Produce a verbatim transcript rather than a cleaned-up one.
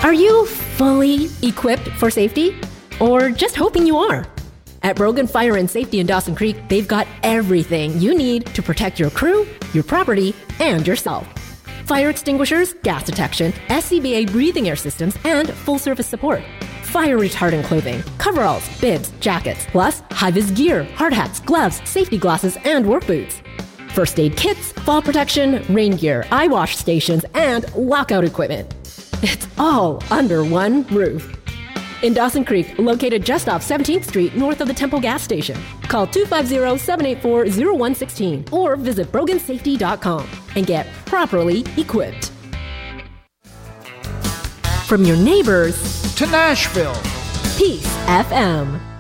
Are you fully equipped for safety? Or just hoping you are? At Brogan Fire and Safety in Dawson Creek, they've got everything you need to protect your crew, your property, and yourself. Fire extinguishers, gas detection, S C B A breathing air systems, and full-service support. Fire retardant clothing, coveralls, bibs, jackets, plus high-vis gear, hard hats, gloves, safety glasses, and work boots. First aid kits, fall protection, rain gear, eye wash stations, and lockout equipment. It's all under one roof. In Dawson Creek, located just off seventeenth Street, north of the Temple gas station. Call two five zero, seven eight four, zero one one six or visit brogan safety dot com and get properly equipped. From your neighbors to Nashville, Peace F M.